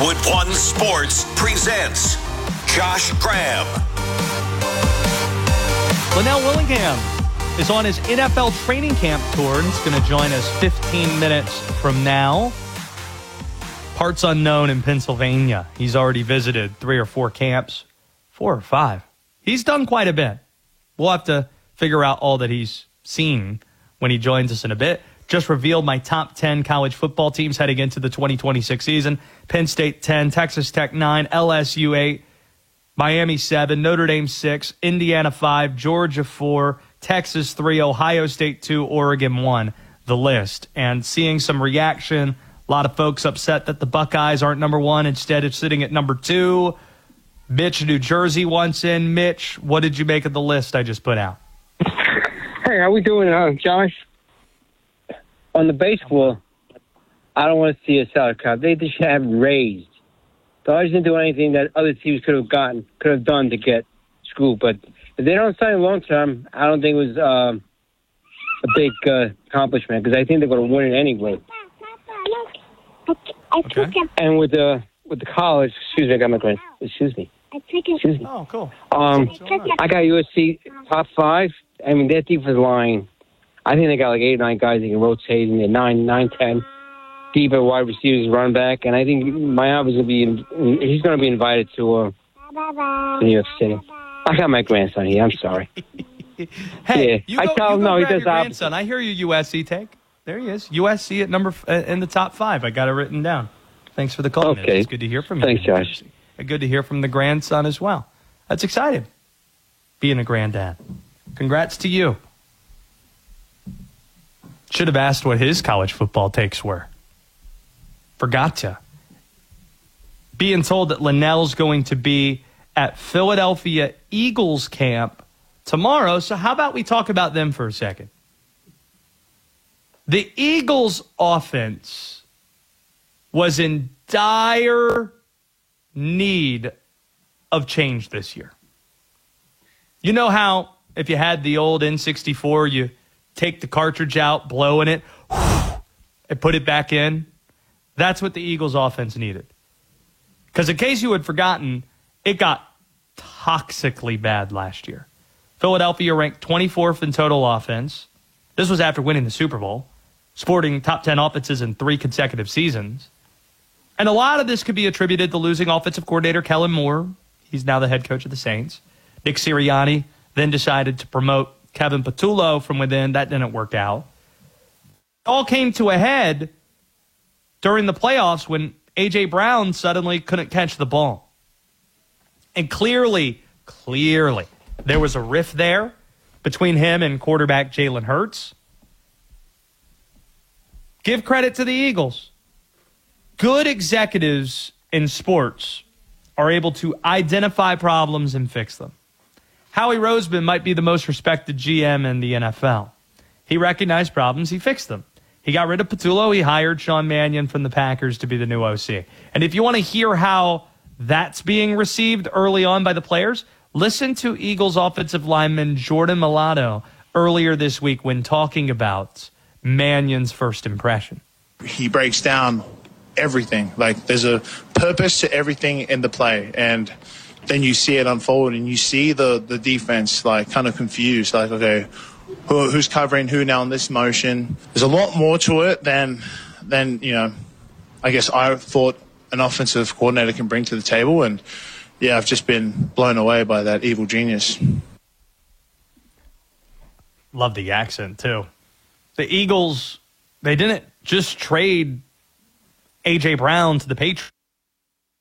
Westwood One Sports presents Josh Graham. Linnell Willingham is on his NFL training camp tour and he's going to join us 15 minutes from now. Parts unknown in Pennsylvania. He's already visited 3 or 4 camps, 4 or 5. He's done quite a bit. We'll have to figure out all that he's seen when he joins us in a bit. Just revealed my top 10 college football teams heading into the 2026 season. Penn State 10, Texas Tech 9, LSU 8, Miami 7, Notre Dame 6, Indiana 5, Georgia 4, Texas 3, Ohio State 2, Oregon 1, the list. And seeing some reaction, a lot of folks upset that the Buckeyes aren't number 1, instead of sitting at number 2. Mitch, New Jersey wants in. Mitch, what did you make of the list I just put out? Hey, how we doing, Josh? On the baseball, I don't want to see a salary cap. They should have raised. The Dodgers didn't do anything that other teams could have done to get Scoop. But if they don't sign long term, I don't think it was a big accomplishment because I think they're going to win it anyway. Okay. And with the college, excuse me, I got my grand. Excuse me. Excuse me. Oh, cool. I got USC top 5. I mean, their defensive line. I think they got like 8 or 9 guys that can rotate in there, 9, 10. Deep at wide receivers, run back, and I think Mayav is he's going to be invited to New York City. I got my grandson here. I'm sorry. Hey, yeah. I tell him no. He does grandson. I hear you. USC take. There he is. USC at in the top 5. I got it written down. Thanks for the call. Okay. It's good to hear from you. Thanks, Josh. Good to hear from the grandson as well. That's exciting. Being a granddad. Congrats to you. Should have asked what his college football takes were. Forgot to. Being told that Linnell's going to be at Philadelphia Eagles camp tomorrow. So how about we talk about them for a second? The Eagles offense was in dire need of change this year. You know how if you had the old N64, you take the cartridge out, blow in it, and put it back in? That's what the Eagles offense needed. Because in case you had forgotten, it got toxically bad last year. Philadelphia ranked 24th in total offense. This was after winning the Super Bowl, sporting top 10 offenses in 3 consecutive seasons. And a lot of this could be attributed to losing offensive coordinator Kellen Moore. He's now the head coach of the Saints. Nick Sirianni then decided to promote Kevin Patullo from within. That didn't work out. It all came to a head during the playoffs when A.J. Brown suddenly couldn't catch the ball. And clearly, there was a rift there between him and quarterback Jalen Hurts. Give credit to the Eagles. Good executives in sports are able to identify problems and fix them. Howie Roseman might be the most respected GM in the NFL. He recognized problems, he fixed them. He got rid of Patullo, he hired Sean Mannion from the Packers to be the new OC. And if you want to hear how that's being received early on by the players, listen to Eagles offensive lineman Jordan Mailata earlier this week when talking about Mannion's first impression. He breaks down everything. Like, there's a purpose to everything in the play, and then you see it unfold, and you see the defense, like, kind of confused. Like, okay, who's covering who now in this motion? There's a lot more to it than I guess I thought an offensive coordinator can bring to the table. And, yeah, I've just been blown away by that evil genius. Love the accent, too. The Eagles, they didn't just trade A.J. Brown to the Patriots.